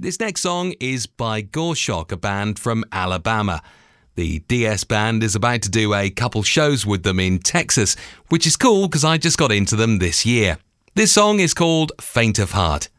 This next song is by Gorshock, a band from Alabama. The DS band is about to do a couple shows with them in Texas, which is cool because I just got into them this year. This song is called Faint of Heart.